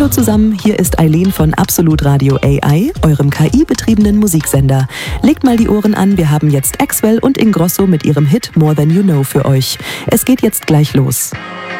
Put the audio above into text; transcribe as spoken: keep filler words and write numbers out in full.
Hallo zusammen, hier ist Eileen von Absolut Radio A I, eurem K I-betriebenen Musiksender. Legt mal die Ohren an, wir haben jetzt Axwell und Ingrosso mit ihrem Hit More Than You Know für euch. Es geht jetzt gleich los.